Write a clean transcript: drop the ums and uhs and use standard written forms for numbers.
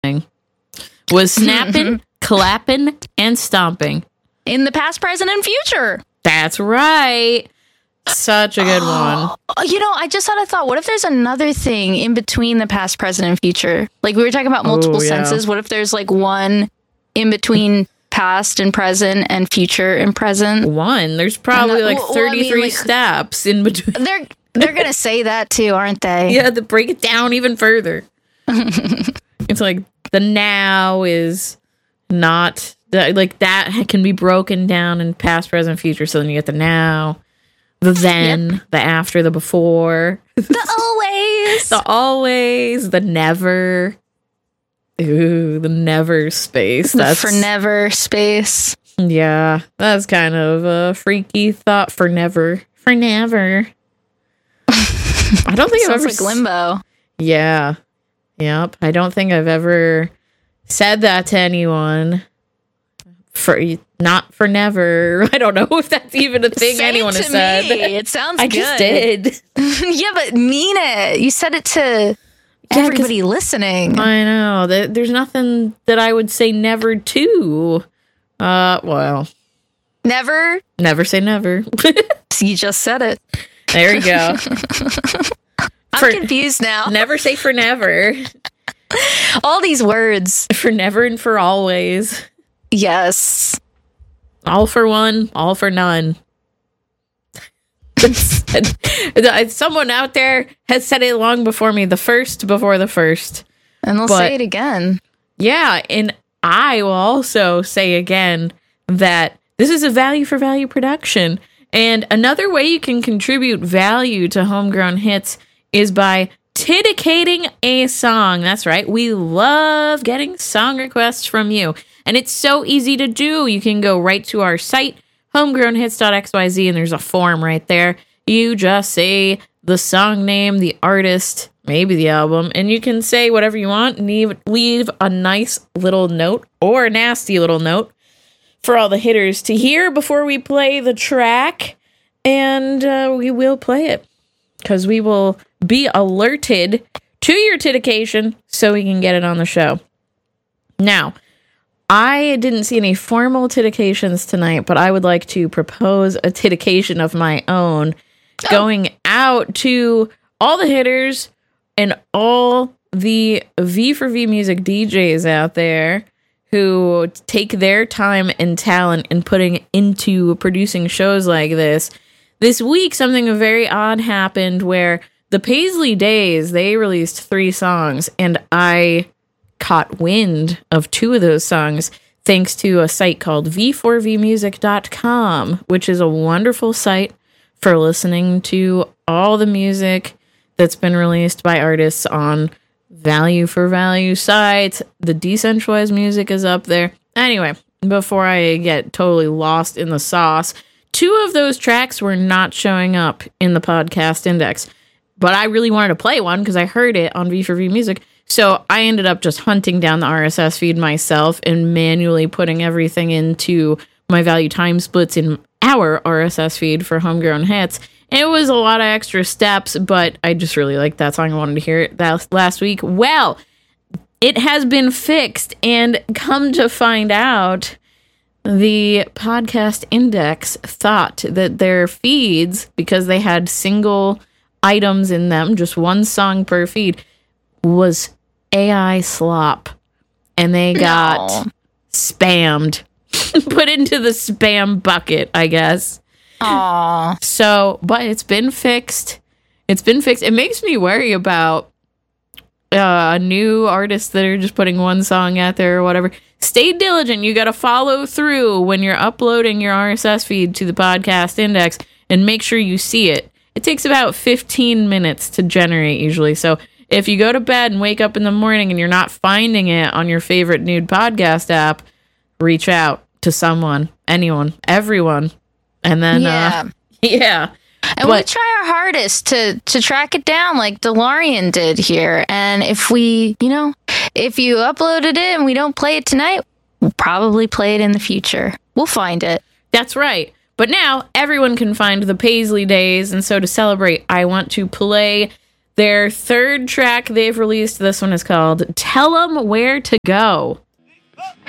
was snapping, clapping, and stomping. In the past, present, and future. That's right. Such a good one. You know, I just had a thought. What if there's another thing in between the past, present, and future? Like we were talking about multiple senses. What if there's like one in between past and present and future and present? One. There's probably 33 steps in between. They're going to say that too, aren't they? Yeah, to break it down even further. It's like the now is not... Like that can be broken down in past, present, future. So then you get the now, the then, the after, the before, the always, the always, the never. Ooh, the never space. That's for never space. Yeah, that's kind of a freaky thought. For never, for never. I don't think I've ever like limbo. Yeah, yep. I don't think I've ever said that to anyone. Not for never. I don't know if that's even a thing anyone has said. It sounds good. I just did. Yeah, but mean it. You said it to everybody listening. I know. There's nothing that I would say never to. Well. Never? Never say never. You just said it. There we go. I'm confused now. Never say for never. All these words. For never and for always. Yes. All for one, all for none. Someone out there has said it long before me. The first before the first. And they'll say it again. Yeah, and I will also say again that this is a value for value production. And another way you can contribute value to Homegrown Hits is by dedicating a song. That's right. We love getting song requests from you. And it's so easy to do. You can go right to our site, homegrownhits.xyz, and there's a form right there. You just say the song name, the artist, maybe the album, and you can say whatever you want and leave a nice little note or a nasty little note for all the hitters to hear before we play the track. And we will play it because we will be alerted to your dedication so we can get it on the show. Now, I didn't see any formal dedications tonight, but I would like to propose a dedication of my own going out to all the hitters and all the V4V music DJs out there who take their time and talent and putting into producing shows like this. This week, something very odd happened where the Paisley Days, they released 3 songs, and I caught wind of 2 of those songs thanks to a site called v4vmusic.com, which is a wonderful site for listening to all the music that's been released by artists on value for value sites. The decentralized music is up there. Anyway, before I get totally lost in the sauce, 2 of those tracks were not showing up in the podcast index, but I really wanted to play one because I heard it on V4V Music. So I ended up just hunting down the RSS feed myself and manually putting everything into my value time splits in our RSS feed for Homegrown Hits. And it was a lot of extra steps, but I just really liked that song. I wanted to hear it that last week. Well, it has been fixed, and come to find out, the podcast index thought that their feeds, because they had single items in them, just one song per feed, was AI slop, and they got spammed, put into the spam bucket, I guess. Aww. So, but it's been fixed. It makes me worry about new artists that are just putting one song out there or whatever. Stay diligent. You got to follow through when you're uploading your RSS feed to the podcast index and make sure you see it. It takes about 15 minutes to generate usually. So if you go to bed and wake up in the morning and you're not finding it on your favorite nude podcast app, reach out to someone, anyone, everyone. And then, yeah. And we try our hardest to track it down like DeLorean did here. And if you uploaded it and we don't play it tonight, we'll probably play it in the future. We'll find it. That's right. But now everyone can find the Paisley Days. And so to celebrate, I want to play Their third track they've released, this one is called Tell 'Em Where to Go.